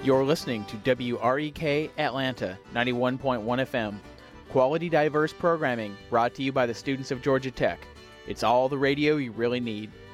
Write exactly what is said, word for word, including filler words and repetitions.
You're listening to W R E K Atlanta ninety-one point one F M. Quality, diverse programming brought to you by the students of Georgia Tech. It's all the radio you really need.